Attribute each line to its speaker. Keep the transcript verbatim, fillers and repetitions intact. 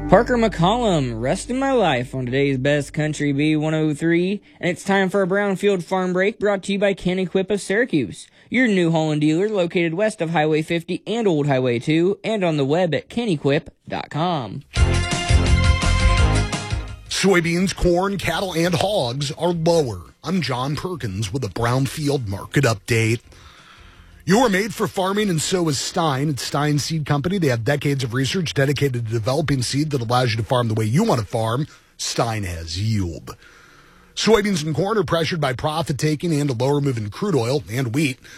Speaker 1: Parker McCollum, resting my life on today's best country B one oh three, and it's time for a Brownfield Farm Break brought to you by Kenny Quip of Syracuse, your New Holland dealer located west of Highway fifty and Old Highway two, and on the web at kenny quip dot com.
Speaker 2: Soybeans, corn, cattle, and hogs are lower. I'm John Perkins with a Brownfield Market Update. You're made for farming, and so is Stein. It's Stein Seed Company. They have decades of research dedicated to developing seed that allows you to farm the way you want to farm. Stein has yield. Soybeans and corn are pressured by profit-taking and a lower move in crude oil and wheat.